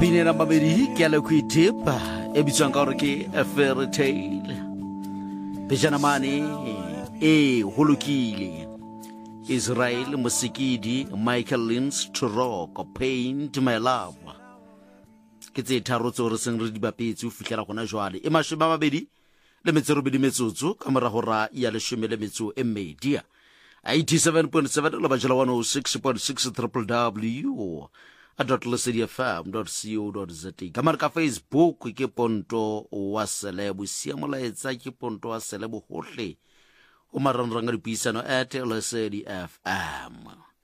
Pine na mabedi ke le ku itipa e bitswang ka gore ke a fairy tale. Pejana mane e holokile. Israel Musikidi, Michael Lynch, Turok, Paint My Love. Ke tse tharo tse re seng re di bapetse o fihlela gona jwale. E mashome a mabedi le metso robedi metsotso ka mora hora ya leshome le metso e mmedi. 87.7 le bajela 106.6 www.lesediafm.co.za. ka mara ka Facebook ke Ponto wa Selebo, sia molaetsa ke Ponto wa Selebo hohle o marangrang a dipuisano @lesediafm.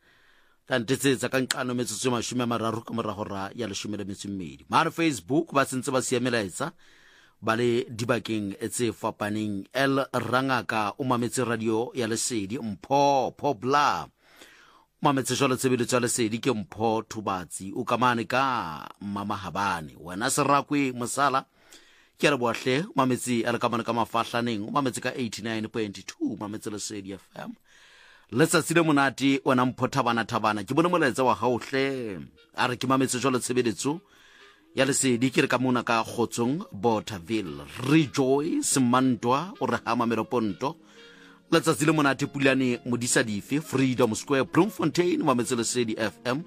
ka ntetsetsa ka nqano metsotso e mashome a mararo ka mora hora ya leshome le metso e mmedi. Mara Facebook ba sentse ba sia melaetsa ba le dibakeng tse fapaneng. El Rangaka o mametse radio ya Lesedi, Mpho Pobla mametse jwale tshebeletso ya Lesedi ke Mpho Thubatsi o kamane ka Mama Habane. Wena Serakwe Mosala ke re bohle mametse a le kamane ka Mafahlaneng o mametse ka 89.2 mametse Lesedi FM. Letsatsi le monate wena Mpho Thabana ke bone molaetsa wa hauhle a re ke mametse jwale tshebeletso ya Lesedi ke re ka mona ka Kgotsong Bothaville. Rejoice Mantwa o re ha mamelo Ponto. Letsatsi le monate Pulane Modisa Dife, Freedom Square, Bloemfontein mametse Lesedi FM.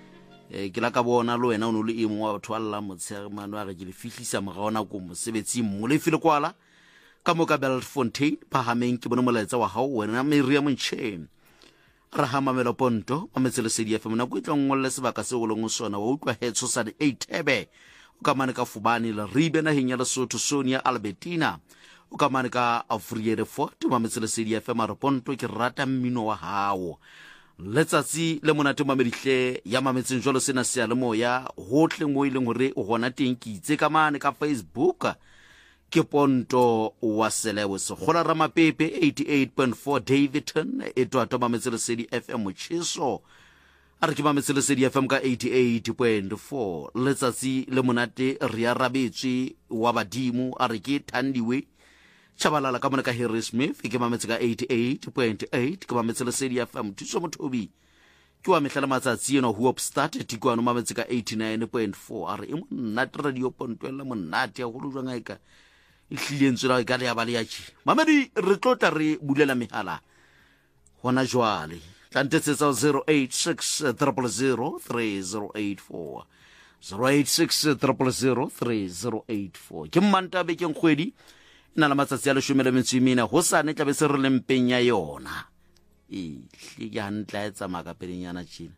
Ke la ka bona lo wena o no le e mongwe wa batho alla motsheremane wa re ke le fihlisa moraona ko mosebetsi mo le file kwala ka mo ka Belfontein phahameng. Ke bone molaetsa wa hao wena Miriam Nchen ra ha mamelo Ponto mametse Lesedi FM. Na go tla ngolle sebaka se go leng sona wa utlwa hetso sa di 8 Thebe o ka mane ka Fubane le Ribe na henya Lesotho Sonia Albertina o ka mane ka Afriere Fort mametse Lesedi FM. Ra Ponto ke rata mmino wa hao. Letsatsi le monate mamedihle ya mametseng jwalo sena se le moya hotle mo ileng hore o gona teng ke itse ka mane ka Facebook ke Ponto wa Selebo Sekgola Ramapepe 88.4 Davidton e twata mametse Lesedi FM Mochiso a re ke mametse Lesedi FM ka 88.4. Letsatsi le monate re arabetswe wa badimo a re ke Thandiwe Chabalala ka mona ka Harry Smith ke mametse ka 88.8 ke mametse Lesedi FM. Thuso Mothobi ke wa mehlala matsatsi eno Hope Start tikwana mametse ka 89.4 a re e monate radio Ponto la monate ya go lojwa eka ihlilentse la ka le ya bale ya chi mamedi re tlotla re bulela mehala hona jwale tlantetsetsa 086 000 3084 086 000 3084 ke Mmantabe ke Nkgwedi ina la matsatsi ya leshome le metso e mene hosane tla be se re le mpeng ya yona hle ke hantla etsa makapelenyana tjena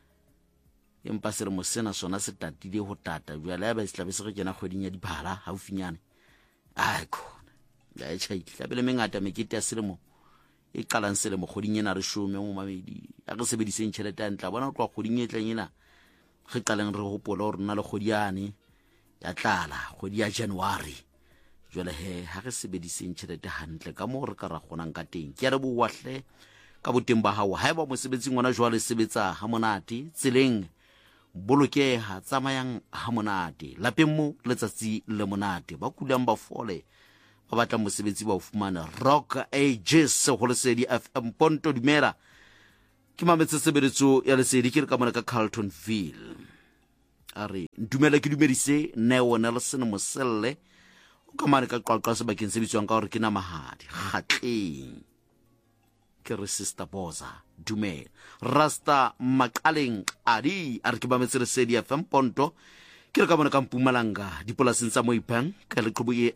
empa se re mo sena sona se tatile ho tata jwale ya ba se tla be se re kena kgweding ya diphala haufinyane ai khona ya tla be le mengata mekete ya selemo e qalang selemo kgweding ena re shome mo mamedi a re sebediseng tšhelete ya ntla bona o tloa kgweding e tlang ena re qaleng re hopola hore nna le kgwedi yane ya tlala kgwedi ya January jwale ha re sebediseng tšhelete hantle ka mo re ka ra gonang ka teng. Ke re bowahle ka boteng ba hao ha eba mosebetsing ngwana jwale sebetsa ha monate tseleng bolokeha tsamayang ha monate lapeng mo letsatsi le monate ba kulang ba fole ba batla mosebetsi ba o fumana Rock Ages go Lesedi FM. Ponto dumela ke mametse sebeletso ya Lesedi ke re ka mona ka Carltonville a re dumela ke dumedise Neo Nelson Moselle o ka mane ka qwaqwa sebakeng se bitswang ka hore ke na mahadi kgatleng ke re Sister Boza dumela Rasta Makaleng adi a re ke mametse Lesedi FM. Ponto ke re ka mona ka Mpumalanga dipolaseng tsa Moipang ka leqhubu e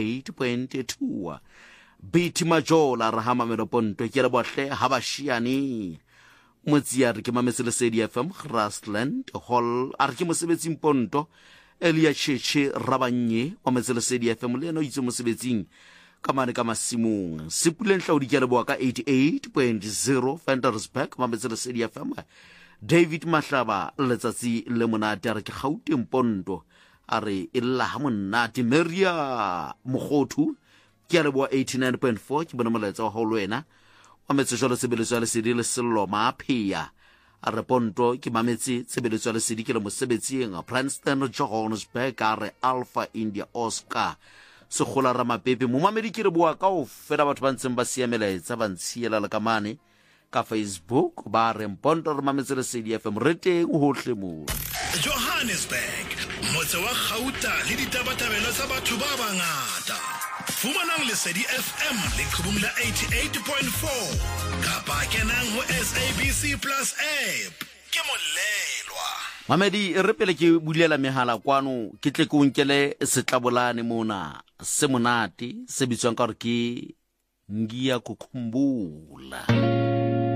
88.2 Biti Majola ra ha mamelo Ponto ke re bohle ha ba shiane motsi ya re ke mametse Lesedi FM. Grassland Hall a re ke mosebetsing Ponto Elia Cheche Rabanye wa mametse Lesedi FM le eno itse mosebetsing ka mane ka Masimong Sipuleng Hlaudi ke le boa ka 88.0 Vandersburg mametse Lesedi FM. David Mahlaba letsatsi le monate re ke Gauteng Ponto a re illa ha monate. Maria Mogothu ke le boa 89.4 ke bona molaetsa wa hao wena wa metse jwale sebeletso ya Lesedi le Sello Maphia a re Ponto ke mametse sebeletso ya Lesedi ke le mosebetsing Princeton Johannesburg a re Alpha India Oscar Sekgola Ramapepe mo mamedi ke re boa ka o fela batho ba ntseng ba siamelaetsa ba ntshiela le ka mane ka Facebook ba re Ponto re mametse Lesedi FM re teng hohle mo Johannesburg motse wa Gauta le ditabatabelo tsa batho ba bangata. Fumanang Lesedi FM le qhubung la 88.4 kapa kenang ho SABC Plus app. Ke molelwa. Mamedi re pele ke bulela mehala kwano ke tle ke unkele setlabolane mona se monate se bitswang ka re ke Ngiya Kukhumbula.